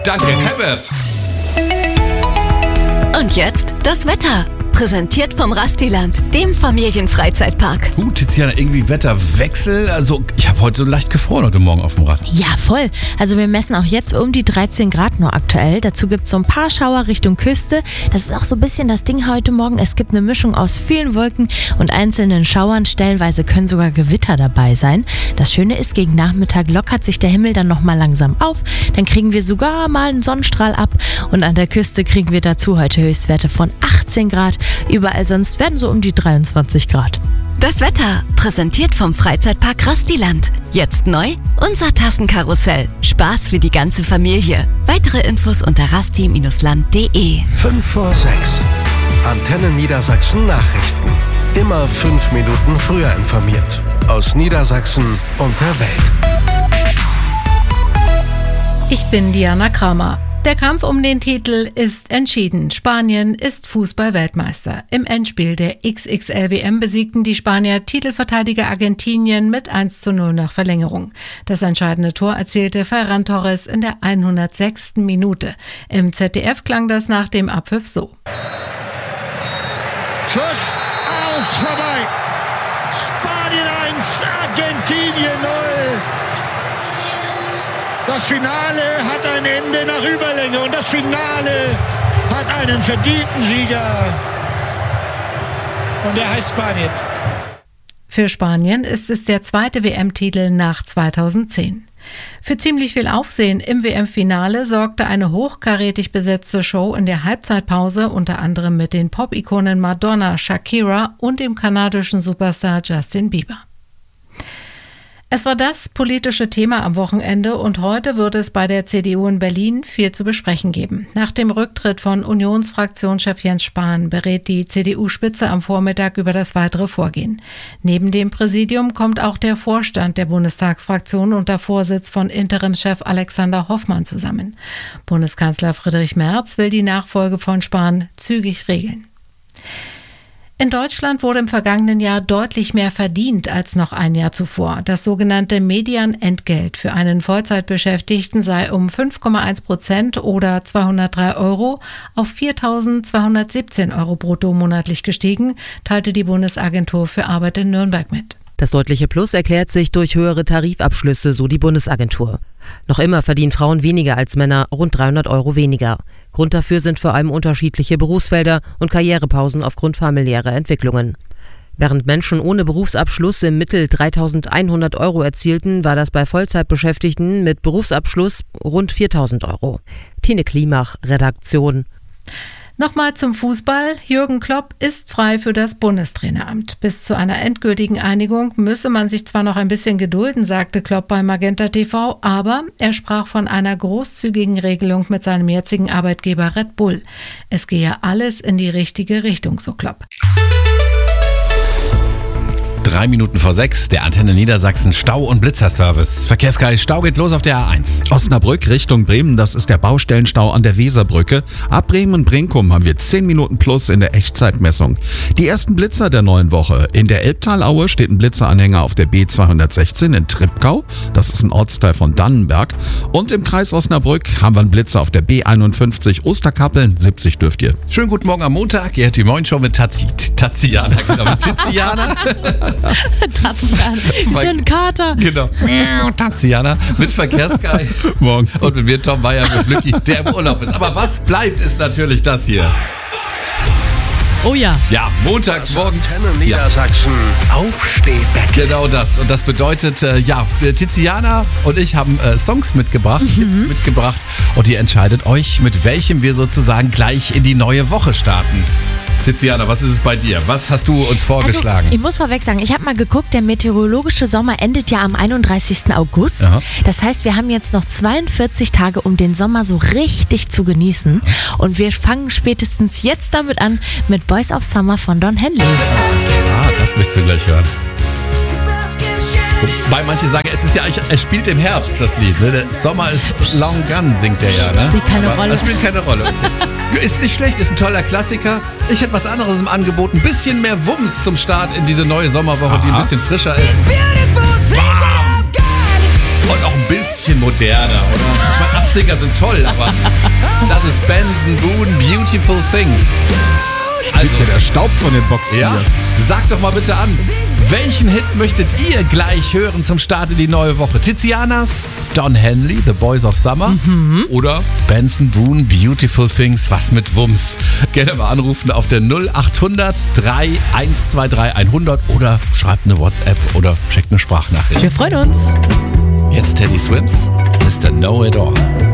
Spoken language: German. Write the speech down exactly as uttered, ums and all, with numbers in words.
Danke, Herbert. Und jetzt das Wetter. Präsentiert vom Rastiland, dem Familienfreizeitpark. Gut, Tiziana, irgendwie Wetterwechsel. Also, ich habe heute so leicht gefroren heute Morgen auf dem Rad. Ja, voll. Also wir messen auch jetzt um die dreizehn Grad nur aktuell. Dazu gibt es so ein paar Schauer Richtung Küste. Das ist auch so ein bisschen das Ding heute Morgen. Es gibt eine Mischung aus vielen Wolken und einzelnen Schauern. Stellenweise können sogar Gewitter dabei sein. Das Schöne ist, gegen Nachmittag lockert sich der Himmel dann nochmal langsam auf. Dann kriegen wir sogar mal einen Sonnenstrahl ab. Und an der Küste kriegen wir dazu heute Höchstwerte von achtzehn Grad. Überall sonst werden so um die dreiundzwanzig Grad. Das Wetter, präsentiert vom Freizeitpark Rastiland. Jetzt neu, unser Tassenkarussell. Spaß für die ganze Familie. Weitere Infos unter rasti Bindestrich land punkt de. fünf vor sechs. Antenne Niedersachsen Nachrichten. Immer fünf Minuten früher informiert. Aus Niedersachsen und der Welt. Ich bin Diana Kramer. Der Kampf um den Titel ist entschieden. Spanien ist Fußball-Weltmeister. Im Endspiel der X X L W M besiegten die Spanier Titelverteidiger Argentinien mit eins zu null nach Verlängerung. Das entscheidende Tor erzielte Ferran Torres in der hundertsechsten Minute. Im Z D F klang das nach dem Abpfiff so. Schuss, aus, vorbei. Spanien eins, Argentinien null. Das Finale hat ein Ende nach Überlänge und das Finale hat einen verdienten Sieger. Und der heißt Spanien. Für Spanien ist es der zweite W M-Titel nach zweitausendzehn. Für ziemlich viel Aufsehen im W M-Finale sorgte eine hochkarätig besetzte Show in der Halbzeitpause, unter anderem mit den Pop-Ikonen Madonna, Shakira und dem kanadischen Superstar Justin Bieber. Es war das politische Thema am Wochenende und heute wird es bei der C D U in Berlin viel zu besprechen geben. Nach dem Rücktritt von Unionsfraktionschef Jens Spahn berät die C D U-Spitze am Vormittag über das weitere Vorgehen. Neben dem Präsidium kommt auch der Vorstand der Bundestagsfraktion unter Vorsitz von Interimschef Alexander Hoffmann zusammen. Bundeskanzler Friedrich Merz will die Nachfolge von Spahn zügig regeln. In Deutschland wurde im vergangenen Jahr deutlich mehr verdient als noch ein Jahr zuvor. Das sogenannte Medianentgelt für einen Vollzeitbeschäftigten sei um fünf Komma eins Prozent oder zweihundertdrei Euro auf viertausendzweihundertsiebzehn Euro brutto monatlich gestiegen, teilte die Bundesagentur für Arbeit in Nürnberg mit. Das deutliche Plus erklärt sich durch höhere Tarifabschlüsse, so die Bundesagentur. Noch immer verdienen Frauen weniger als Männer, rund dreihundert Euro weniger. Grund dafür sind vor allem unterschiedliche Berufsfelder und Karrierepausen aufgrund familiärer Entwicklungen. Während Menschen ohne Berufsabschluss im Mittel dreitausendeinhundert Euro erzielten, war das bei Vollzeitbeschäftigten mit Berufsabschluss rund viertausend Euro. Tine Klimach, Redaktion. Nochmal zum Fußball. Jürgen Klopp ist frei für das Bundestraineramt. Bis zu einer endgültigen Einigung müsse man sich zwar noch ein bisschen gedulden, sagte Klopp bei Magenta T V, aber er sprach von einer großzügigen Regelung mit seinem jetzigen Arbeitgeber Red Bull. Es gehe alles in die richtige Richtung, so Klopp. Drei Minuten vor sechs, der Antenne Niedersachsen Stau- und Blitzerservice. Verkehrsgeil, Stau geht los auf der A eins. Osnabrück Richtung Bremen, das ist der Baustellenstau an der Weserbrücke. Ab Bremen-Brinkum haben wir zehn Minuten plus in der Echtzeitmessung. Die ersten Blitzer der neuen Woche. In der Elbtalaue steht ein Blitzeranhänger auf der B zweihundertsechzehn in Trepkau. Das ist ein Ortsteil von Dannenberg. Und im Kreis Osnabrück haben wir einen Blitzer auf der B einundfünfzig Osterkappeln. siebzig dürft ihr. Schönen guten Morgen am Montag. Ihr hört die Morgenshow mit Tazi, Taziana, genau, mit Tiziana. Tarzan, ist ja ein Kater. Genau. Taziana mit Verkehrsgeil. Morgen. Und mit mir Tom Meyer mit Lücki, der im Urlaub ist. Aber was bleibt, ist natürlich das hier. Oh ja. Ja, montags morgens. Antenne Niedersachsen Aufstehbett. Genau das. Und das bedeutet, äh, ja, Tiziana und ich haben äh, Songs mitgebracht, Hits mhm. mitgebracht. Und ihr entscheidet euch, mit welchem wir sozusagen gleich in die neue Woche starten. Tiziana, was ist es bei dir? Was hast du uns vorgeschlagen? Also, ich muss vorweg sagen, ich habe mal geguckt, der meteorologische Sommer endet ja am einunddreißigsten August. Aha. Das heißt, wir haben jetzt noch zweiundvierzig Tage, um den Sommer so richtig zu genießen. Und wir fangen spätestens jetzt damit an mit Boys of Summer von Don Henley. Ah, das möchtest du gleich hören. Wobei manche sagen, es ist ja, es spielt im Herbst, das Lied. Ne? Der Sommer ist long gone, singt der ja. Ne? Spielt keine Aber Rolle. Das spielt keine Rolle. Ist nicht schlecht, ist ein toller Klassiker. Ich hätte was anderes im Angebot. Ein bisschen mehr Wumms zum Start in diese neue Sommerwoche, Aha. die ein bisschen frischer ist. Bam. Und auch ein bisschen moderner, oder? Ich meine, achtziger sind toll, aber das ist Benson Boone, Beautiful Things. Also, mir der Staub von den Boxen ja, hier. sagt doch mal bitte an, welchen Hit möchtet ihr gleich hören zum Start in die neue Woche? Tizianas Don Henley, The Boys of Summer mhm. oder Benson Boone, Beautiful Things, was mit Wumms? Gerne mal anrufen auf der null acht hundert drei eins zwei drei hundert oder schreibt eine WhatsApp oder schickt eine Sprachnachricht. Wir freuen uns. Jetzt Teddy Swims, Mister Know It All.